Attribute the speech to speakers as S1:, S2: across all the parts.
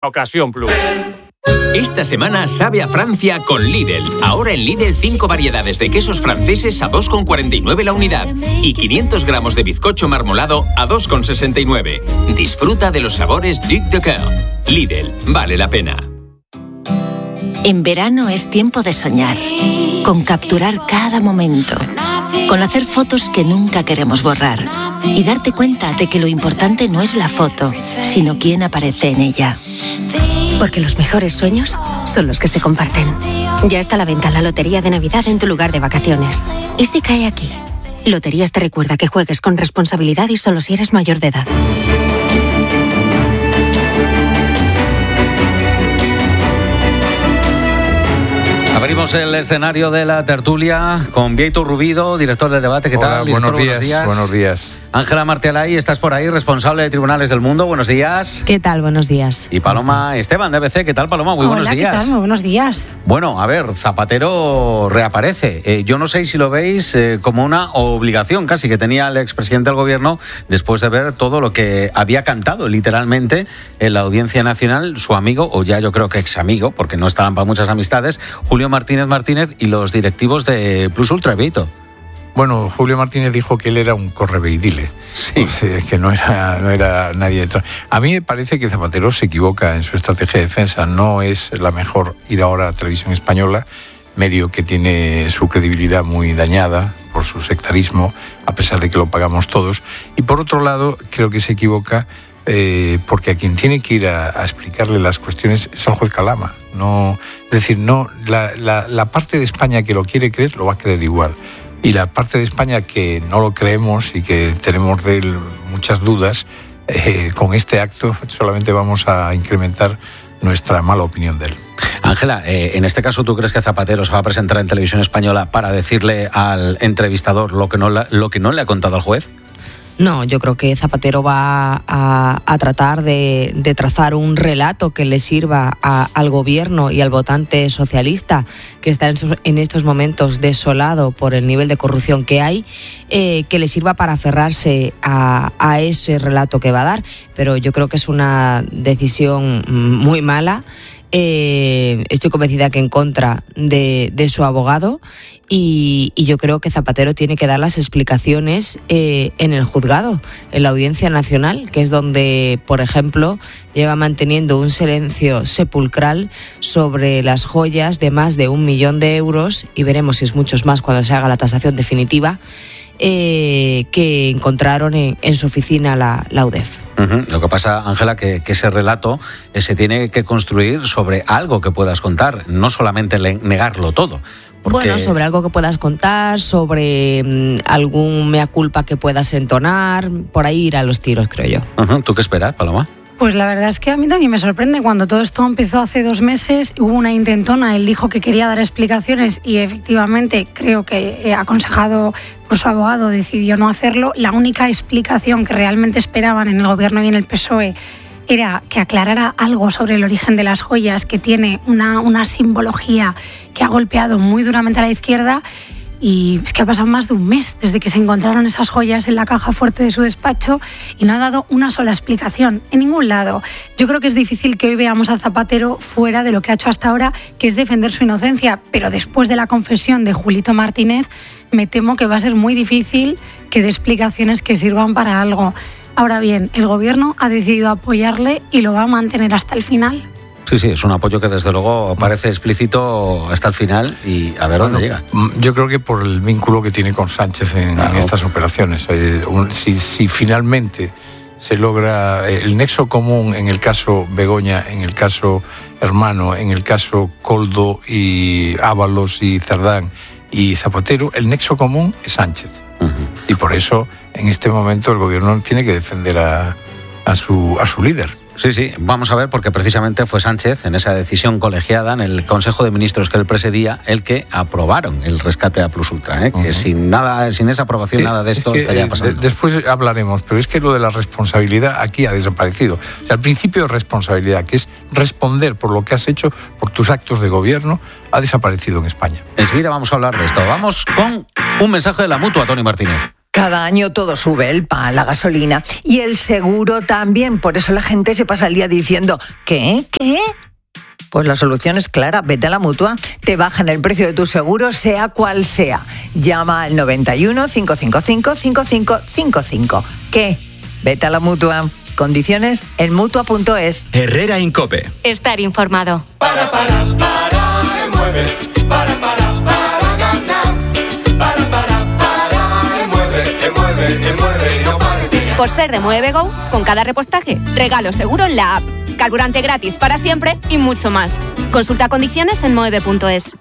S1: Ocasión Plus.
S2: Esta semana sabe a Francia con Lidl. Ahora en Lidl 5 variedades de quesos franceses a 2,49 la unidad y 500 gramos de bizcocho marmolado a 2,69. Disfruta de los sabores Duc de Coeur. Lidl, vale la pena.
S3: En verano es tiempo de soñar, con capturar cada momento, con hacer fotos que nunca queremos borrar y darte cuenta de que lo importante no es la foto, sino quién aparece en ella. Porque los mejores sueños son los que se comparten. Ya está a la venta la Lotería de Navidad en tu lugar de vacaciones. ¿Y si cae aquí? Loterías te recuerda que juegues con responsabilidad y solo si eres mayor de edad.
S4: Abrimos el escenario de la tertulia con Bieito Rubido, director del debate. ¿Qué tal?
S5: Hola, buenos días. Buenos días.
S4: Ángela Martialay, estás por ahí, responsable de Tribunales del Mundo. Buenos días.
S6: ¿Qué tal? Buenos días.
S4: Y Paloma Esteban, de ABC. ¿Qué tal, Paloma? Muy buenos días.
S7: ¿Qué tal? Muy buenos días.
S4: Bueno, a ver, Zapatero reaparece. Yo no sé si lo veis como una obligación casi que tenía el expresidente del gobierno después de ver todo lo que había cantado literalmente en la Audiencia Nacional su amigo, o ya yo creo que ex amigo, porque no estaban para muchas amistades, Julio Martínez y los directivos de Plus Ultra, Bieito.
S5: Bueno, Julio Martínez dijo que él era un correveidile. Sí. O sea, que no era nadie detrás. A mí me parece que Zapatero se equivoca en su estrategia de defensa. No es la mejor ir ahora a Televisión Española, medio que tiene su credibilidad muy dañada por su sectarismo, a pesar de que lo pagamos todos. Y por otro lado, creo que se equivoca porque a quien tiene que ir a explicarle las cuestiones es al juez Calama. No, es decir, no la parte de España que lo quiere creer lo va a creer igual. Y la parte de España que no lo creemos y que tenemos de él muchas dudas, con este acto solamente vamos a incrementar nuestra mala opinión de él.
S4: Ángela, en este caso, ¿tú crees que Zapatero se va a presentar en Televisión Española para decirle al entrevistador lo que no le ha contado al juez?
S6: No, yo creo que Zapatero va a tratar de trazar un relato que le sirva al gobierno y al votante socialista que está en estos momentos desolado por el nivel de corrupción que hay, que le sirva para aferrarse a ese relato que va a dar. Pero yo creo que es una decisión muy mala. Estoy convencida que en contra de su abogado y yo creo que Zapatero tiene que dar las explicaciones en el juzgado, en la Audiencia Nacional, que es donde, por ejemplo, lleva manteniendo un silencio sepulcral sobre las joyas de más de 1 millón de euros, y veremos si es muchos más cuando se haga la tasación definitiva, que encontraron en su oficina la UDEF.
S4: Lo que pasa, Ángela, que ese relato se tiene que construir sobre algo que puedas contar, no solamente negarlo todo. Porque...
S6: Bueno, sobre algo que puedas contar, sobre algún mea culpa que puedas entonar, por ahí ir a los tiros, creo yo.
S4: ¿Tú qué esperas, Paloma?
S7: Pues la verdad es que a mí también me sorprende. Cuando todo esto empezó hace 2 meses, hubo una intentona, él dijo que quería dar explicaciones y efectivamente creo que aconsejado por su abogado decidió no hacerlo. La única explicación que realmente esperaban en el gobierno y en el PSOE era que aclarara algo sobre el origen de las joyas, que tiene una simbología que ha golpeado muy duramente a la izquierda. Y es que ha pasado más de 1 mes desde que se encontraron esas joyas en la caja fuerte de su despacho y no ha dado una sola explicación en ningún lado. Yo creo que es difícil que hoy veamos a Zapatero fuera de lo que ha hecho hasta ahora, que es defender su inocencia, pero después de la confesión de Julito Martínez, me temo que va a ser muy difícil que dé explicaciones que sirvan para algo. Ahora bien, el gobierno ha decidido apoyarle y lo va a mantener hasta el final.
S4: Sí, es un apoyo que desde luego parece explícito hasta el final y a ver dónde llega.
S5: Yo creo que por el vínculo que tiene con Sánchez en estas operaciones. Si finalmente se logra el nexo común en el caso Begoña, en el caso Hermano, en el caso Koldo y Ábalos y Cerdán y Zapatero, el nexo común es Sánchez. Y por eso en este momento el gobierno tiene que defender a su líder.
S4: Sí, vamos a ver, porque precisamente fue Sánchez, en esa decisión colegiada, en el Consejo de Ministros que él presidía, el que aprobaron el rescate a Plus Ultra, que sin esa aprobación nada de esto estaría pasando.
S5: Después hablaremos, pero es que lo de la responsabilidad aquí ha desaparecido. O sea, el principio de responsabilidad, que es responder por lo que has hecho, por tus actos de gobierno, ha desaparecido en España.
S4: Enseguida vamos a hablar de esto. Vamos con un mensaje de la Mutua, Tony Martínez.
S1: Cada año todo sube, el pan, la gasolina y el seguro también. Por eso la gente se pasa el día diciendo, ¿qué? Pues la solución es clara, vete a la Mutua. Te bajan el precio de tu seguro, sea cual sea. Llama al 91 555 5555. ¿Qué? Vete a la Mutua. Condiciones en Mutua.es.
S8: Herrera Incope.
S9: Estar informado.
S10: Para, mueve. Para ganar. Para, mueve. No pares de...
S9: Por ser de Mueve Go, con cada repostaje, regalo seguro en la app. Carburante gratis para siempre y mucho más. Consulta condiciones en moeve.es.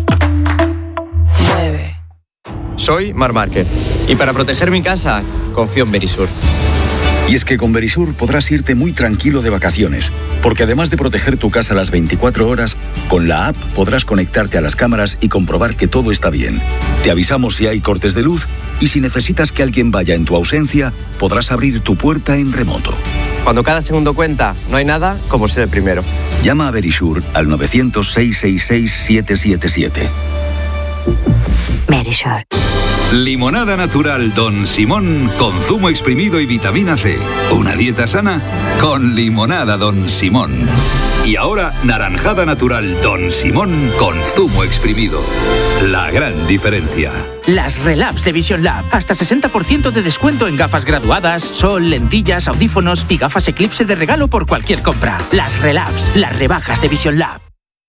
S11: Soy Mar Márquez y para proteger mi casa confío en Verisur.
S12: Y es que con Verisur podrás irte muy tranquilo de vacaciones, porque además de proteger tu casa las 24 horas, con la app podrás conectarte a las cámaras y comprobar que todo está bien. Te avisamos si hay cortes de luz y si necesitas que alguien vaya en tu ausencia, podrás abrir tu puerta en remoto.
S11: Cuando cada segundo cuenta, no hay nada como ser el primero.
S12: Llama a Verisur al 900-666-777.
S9: Verisur.
S13: Limonada natural Don Simón con zumo exprimido y vitamina C. Una dieta sana con limonada Don Simón. Y ahora naranjada natural Don Simón con zumo exprimido. La gran diferencia.
S14: Las Relabs de Vision Lab. Hasta 60% de descuento en gafas graduadas, sol, lentillas, audífonos y gafas Eclipse de regalo por cualquier compra. Las Relabs, las rebajas de Vision Lab.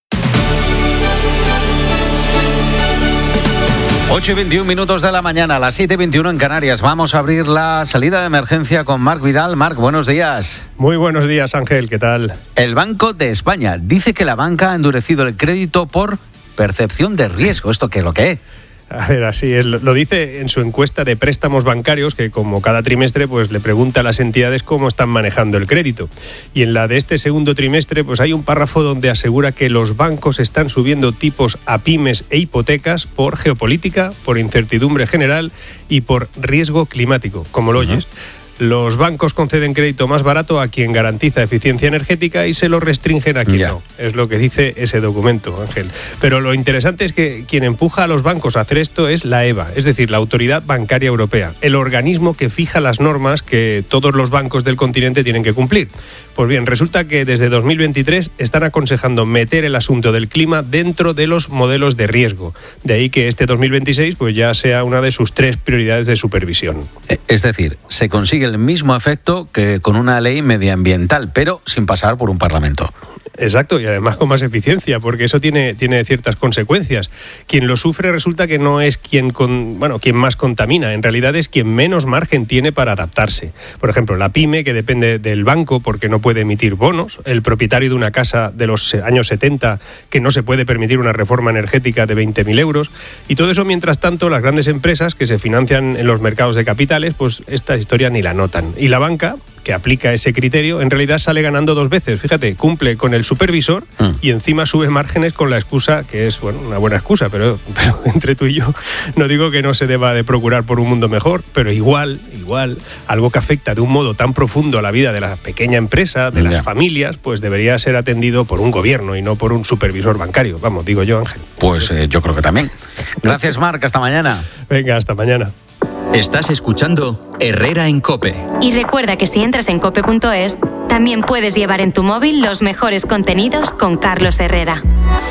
S4: 8:21 de la mañana, a las 7:21 en Canarias. Vamos a abrir la salida de emergencia con Marc Vidal. Marc, buenos días.
S15: Muy buenos días, Ángel, ¿qué tal?
S4: El Banco de España dice que la banca ha endurecido el crédito por percepción de riesgo. ¿Esto qué es lo que es?
S15: A ver, así es. Lo dice en su encuesta de préstamos bancarios, que como cada trimestre pues le pregunta a las entidades cómo están manejando el crédito. Y en la de este segundo trimestre pues hay un párrafo donde asegura que los bancos están subiendo tipos a pymes e hipotecas por geopolítica, por incertidumbre general y por riesgo climático, como lo oyes. Los bancos conceden crédito más barato a quien garantiza eficiencia energética y se lo restringen a quien no. Es lo que dice ese documento, Ángel. Pero lo interesante es que quien empuja a los bancos a hacer esto es la EBA, es decir, la Autoridad Bancaria Europea, el organismo que fija las normas que todos los bancos del continente tienen que cumplir. Pues bien, resulta que desde 2023 están aconsejando meter el asunto del clima dentro de los modelos de riesgo. De ahí que este 2026 pues ya sea una de sus 3 prioridades de supervisión.
S4: Es decir, se consigue el mismo efecto que con una ley medioambiental, pero sin pasar por un parlamento.
S15: Exacto, y además con más eficiencia, porque eso tiene ciertas consecuencias. Quien lo sufre resulta que no es quien más contamina, en realidad es quien menos margen tiene para adaptarse. Por ejemplo, la pyme, que depende del banco porque no puede emitir bonos, el propietario de una casa de los años 70 que no se puede permitir una reforma energética de 20.000 euros, y todo eso mientras tanto las grandes empresas que se financian en los mercados de capitales, pues esta historia ni la notan. Y la banca, que aplica ese criterio, en realidad sale ganando 2 veces. Fíjate, cumple con el supervisor y encima sube márgenes con la excusa, que es una buena excusa, pero entre tú y yo no digo que no se deba de procurar por un mundo mejor, pero igual, algo que afecta de un modo tan profundo a la vida de la pequeña empresa, de las familias, pues debería ser atendido por un gobierno y no por un supervisor bancario. Vamos, digo yo, Ángel.
S4: Pues yo creo que también. Gracias, Marc, hasta mañana.
S15: Venga, hasta mañana.
S8: Estás escuchando Herrera en COPE.
S9: Y recuerda que si entras en cope.es, también puedes llevar en tu móvil los mejores contenidos con Carlos Herrera.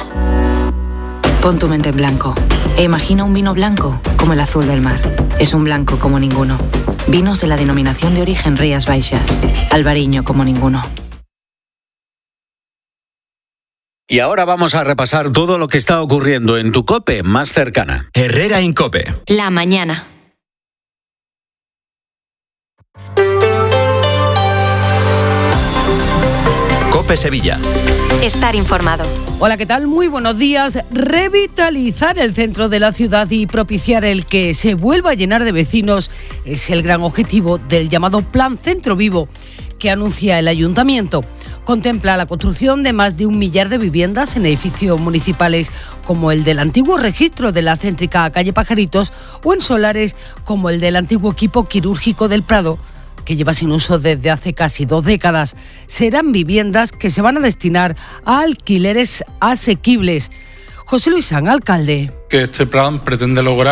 S16: Pon tu mente en blanco e imagina un vino blanco como el azul del mar. Es un blanco como ninguno. Vinos de la denominación de origen Rías Baixas. Albariño como ninguno.
S4: Y ahora vamos a repasar todo lo que está ocurriendo en tu COPE más cercana.
S8: Herrera en COPE.
S9: La mañana.
S8: COPE Sevilla.
S9: Estar informado.
S17: Hola, ¿qué tal? Muy buenos días. Revitalizar el centro de la ciudad y propiciar el que se vuelva a llenar de vecinos es el gran objetivo del llamado Plan Centro Vivo que anuncia el Ayuntamiento. Contempla la construcción de más de 1 millar de viviendas en edificios municipales como el del antiguo registro de la céntrica calle Pajaritos o en solares como el del antiguo equipo quirúrgico del Prado, que lleva sin uso desde hace casi 2 décadas. Serán viviendas que se van a destinar a alquileres asequibles. José Luis San, alcalde.
S18: Que este plan pretende lograr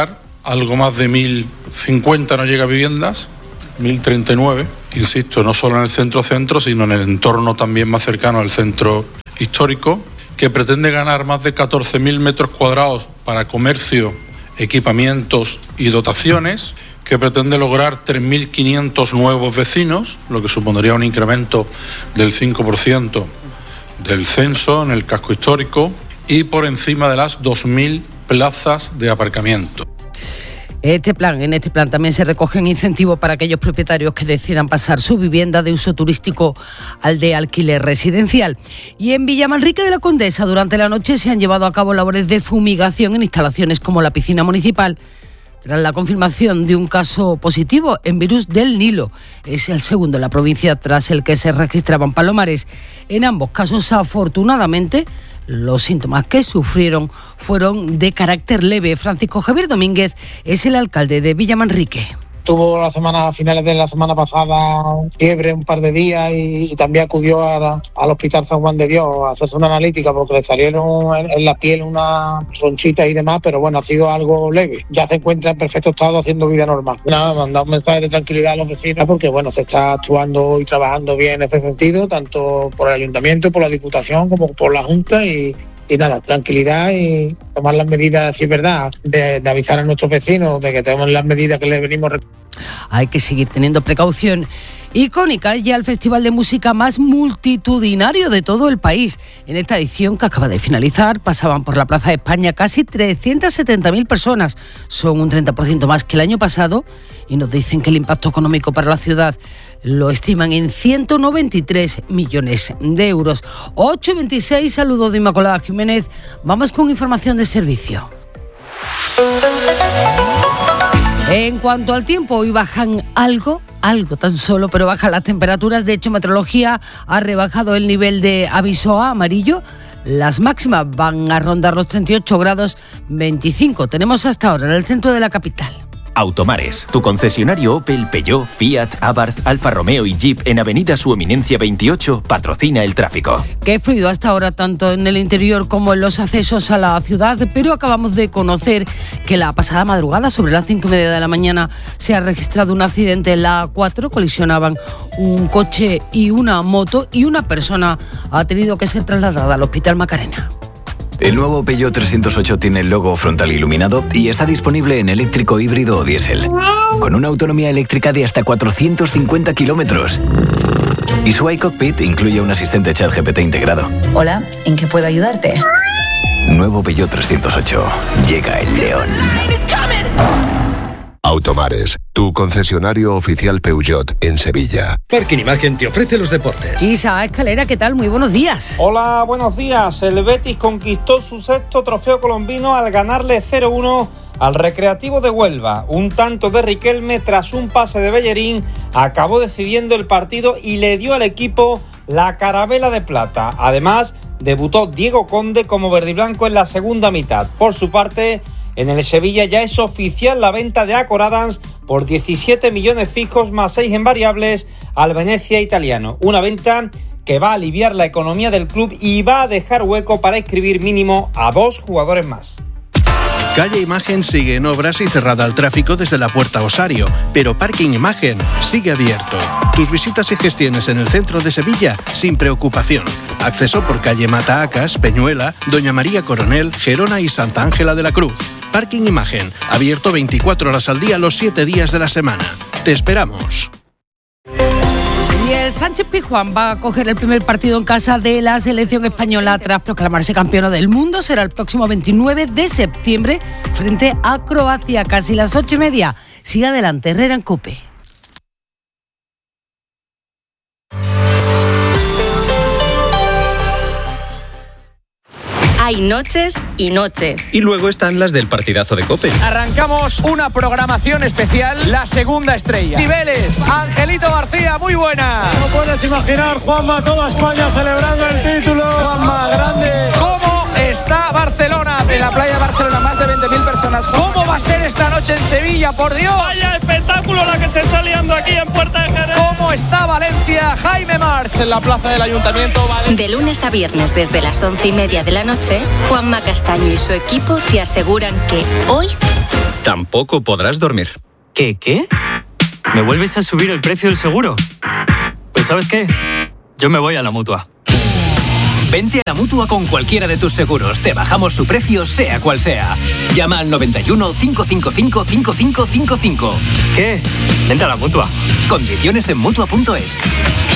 S18: algo más de 1.050 no llega viviendas, 1.039, insisto, no solo en el centro-centro, sino en el entorno también más cercano al centro histórico, que pretende ganar más de 14.000 metros cuadrados para comercio, equipamientos y dotaciones, que pretende lograr 3.500 nuevos vecinos, lo que supondría un incremento del 5% del censo en el casco histórico y por encima de las 2.000 plazas de aparcamiento.
S17: En este plan también se recogen incentivos para aquellos propietarios que decidan pasar su vivienda de uso turístico al de alquiler residencial. Y en Villamanrique de la Condesa, durante la noche se han llevado a cabo labores de fumigación en instalaciones como la piscina municipal, tras la confirmación de un caso positivo en virus del Nilo. Es el segundo en la provincia tras el que se registraban palomares. En ambos casos, afortunadamente, los síntomas que sufrieron fueron de carácter leve. Francisco Javier Domínguez es el alcalde de Villamanrique.
S19: Tuvo a finales de la semana pasada fiebre un par de días y también acudió al Hospital San Juan de Dios a hacerse una analítica porque le salieron en la piel una ronchita y demás, pero bueno, ha sido algo leve. Ya se encuentra en perfecto estado haciendo vida normal. Nada, mandar un mensaje de tranquilidad a los vecinos porque bueno, se está actuando y trabajando bien en ese sentido, tanto por el Ayuntamiento, por la Diputación como por la Junta y nada, tranquilidad y tomar las medidas, si es verdad, de avisar a nuestros vecinos de que tenemos las medidas que les venimos.
S17: Hay que seguir teniendo precaución. Icónica es ya el festival de música más multitudinario de todo el país. En esta edición que acaba de finalizar pasaban por la Plaza de España casi 370.000 personas. Son un 30% más que el año pasado y nos dicen que el impacto económico para la ciudad lo estiman en 193 millones de euros. 8:26, saludos de Inmaculada Jiménez. Vamos con información de servicio. En cuanto al tiempo, hoy bajan algo tan solo, pero bajan las temperaturas. De hecho, Meteorología ha rebajado el nivel de aviso a amarillo. Las máximas van a rondar los 38 grados 25. Tenemos hasta ahora en el centro de la capital.
S2: Automares, tu concesionario Opel, Peugeot, Fiat, Abarth, Alfa Romeo y Jeep en Avenida Su Eminencia 28 patrocina el tráfico.
S17: Qué fluido hasta ahora tanto en el interior como en los accesos a la ciudad, pero acabamos de conocer que la pasada madrugada, sobre las 5:30 de la mañana, se ha registrado un accidente en la A4, colisionaban un coche y una moto y una persona ha tenido que ser trasladada al Hospital Macarena.
S20: El nuevo Peugeot 308 tiene el logo frontal iluminado y está disponible en eléctrico, híbrido o diésel, con una autonomía eléctrica de hasta 450 kilómetros. Y su iCockpit incluye un asistente ChatGPT integrado.
S21: Hola, ¿en qué puedo ayudarte?
S20: Nuevo Peugeot 308. Llega el león.
S22: Automares, tu concesionario oficial Peugeot en Sevilla.
S23: Parking Imagen te ofrece los deportes.
S17: Isa Escalera, ¿qué tal? Muy buenos días.
S24: Hola, buenos días. El Betis conquistó su sexto trofeo colombino al ganarle 0-1 al Recreativo de Huelva. Un tanto de Riquelme tras un pase de Bellerín acabó decidiendo el partido y le dio al equipo la carabela de plata. Además, debutó Diego Conde como verdiblanco en la segunda mitad. Por su parte, en el Sevilla ya es oficial la venta de Acor Adams por 17 millones fijos más 6 en variables al Venezia italiano. Una venta que va a aliviar la economía del club y va a dejar hueco para inscribir mínimo a 2 jugadores más.
S25: Calle Imagen sigue en obras y cerrada al tráfico desde la Puerta Osario, pero Parking Imagen sigue abierto. Tus visitas y gestiones en el centro de Sevilla sin preocupación. Acceso por calle Mataacas, Peñuela, Doña María Coronel, Gerona y Santa Ángela de la Cruz. Parking Imagen, abierto 24 horas al día los 7 días de la semana. Te esperamos.
S17: Y el Sánchez Pizjuán va a coger el primer partido en casa de la selección española tras proclamarse campeona del mundo. Será el próximo 29 de septiembre frente a Croacia, casi las 8:30. Sigue adelante, Herrera en COPE.
S26: Hay noches y noches.
S8: Y luego están las del partidazo de COPE.
S27: Arrancamos una programación especial, la segunda estrella. Cibeles, Angelito García, muy buena.
S28: No puedes imaginar, Juanma, toda España celebrando el título. Juanma, grande.
S27: ¿Cómo está Barcelona? En la playa de Barcelona, más de 20.000 personas. ¿Cómo va a ser esta noche en Sevilla, por Dios?
S29: Vaya espectáculo la que se está liando aquí en Puerta de Jerez.
S27: ¿Cómo está Valencia? Jaime March en la plaza del Ayuntamiento.
S26: De lunes a viernes desde las 11:30 de la noche, Juanma Castaño y su equipo te aseguran que hoy
S8: tampoco podrás dormir.
S1: ¿Qué? ¿Me vuelves a subir el precio del seguro? Pues ¿sabes qué? Yo me voy a la Mutua.
S3: Vente a la Mutua con cualquiera de tus seguros. Te bajamos su precio, sea cual sea. Llama al 91 555 5555.
S1: ¿Qué? Vente a la Mutua.
S3: Condiciones en Mutua.es.